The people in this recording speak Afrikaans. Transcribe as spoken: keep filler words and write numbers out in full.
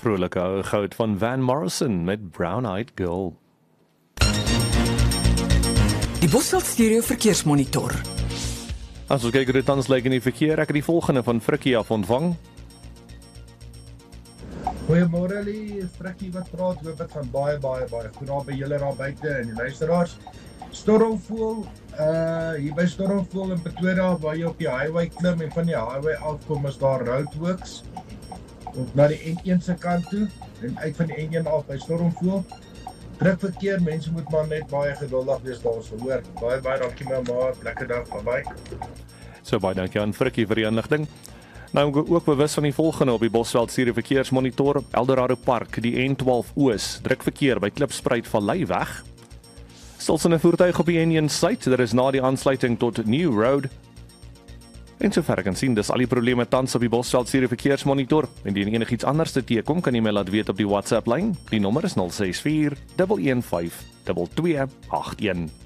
vrolike ou goud van Van Morrison met Brown Eyed Girl. Die Bosveld Stereo Verkeersmonitor. As ons kyk hoe dit tans lyk in die verkeer, ek het die volgende van Frikkie af ontvang. Goeiemôre Lee, Frikkie wat praat, hoop dit gaan baie, baie, baie goed daar by julle daar buite en die luisteraars. Stormfoel, uh, hier by Stormfoel in Pretoria, waar jy op die highway klim en van die highway afkom, is daar roadworks, op na die N een se kant toe, en uit van die N een af by Stormfoel. Druk verkeer, mense moet maar net baie geduldig wees daar ons verhoor. Baie, baie dankie my maat, lekker dag, bye bye. So baie dankie aan Frikkie vir die inligting. Nou ook bewus van die volgende op die Bosveld Stereo Verkeersmonitor, Eldorado Park, die N twaalf Oos, druk verkeer by Klipspruit Vallei weg. Stilsende voertuig op die N een suid, daar is na die aansluiting tot New Road. En sover ek kan sien, dis al die probleme tans op die Bosveld Stereo Verkeersmonitor. Indien enigiets anders te teekom, kan jy my laat weet op die WhatsApp lyn. Die nommer is nul ses vier, een een vyf, twee twee agt een.